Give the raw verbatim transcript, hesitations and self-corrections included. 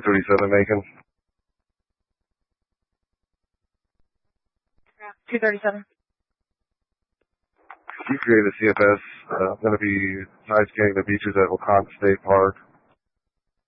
thirty-seven Macon. two thirty-seven. You created a C F S. Uh, I'm going to be side scanning the beaches at Waconda State Park.